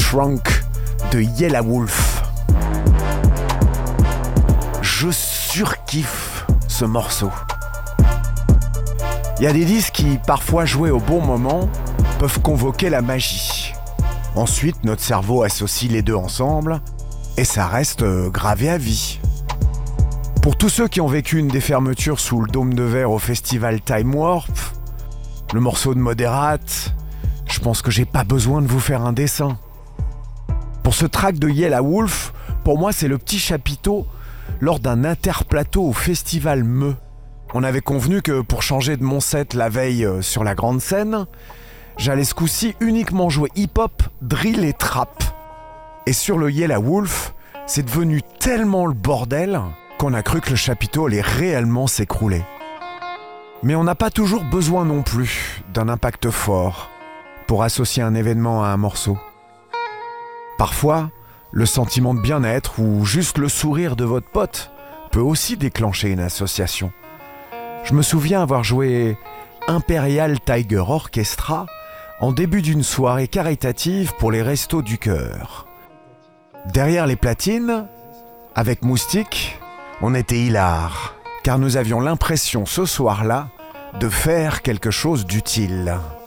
Shrunk de Yellow Wolf. Je surkiffe ce morceau. Il y a des disques qui, parfois joués au bon moment, peuvent convoquer la magie. Ensuite, notre cerveau associe les deux ensemble et ça reste gravé à vie. Pour tous ceux qui ont vécu une des fermetures sous le dôme de verre au festival Time Warp, le morceau de Moderate, je pense que j'ai pas besoin de vous faire un dessin. Pour ce track de Yellow Wolf, pour moi c'est le petit chapiteau lors d'un interplateau au festival Meux. On avait convenu que pour changer de mon set la veille sur la grande scène, j'allais ce coup-ci uniquement jouer hip-hop, drill et trap. Et sur le Yellow Wolf, c'est devenu tellement le bordel qu'on a cru que le chapiteau allait réellement s'écrouler. Mais on n'a pas toujours besoin non plus d'un impact fort pour associer un événement à un morceau. Parfois, le sentiment de bien-être ou juste le sourire de votre pote peut aussi déclencher une association. Je me souviens avoir joué Imperial Tiger Orchestra en début d'une soirée caritative pour les Restos du Cœur. Derrière les platines, avec Moustique, on était hilar, car nous avions l'impression ce soir-là de faire quelque chose d'utile.